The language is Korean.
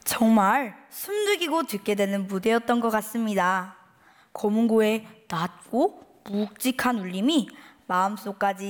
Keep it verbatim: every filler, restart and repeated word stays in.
정말 숨죽이고 듣게 되는 무대였던 것 같습니다. 검은고의 낮고 묵직한 울림이 마음속까지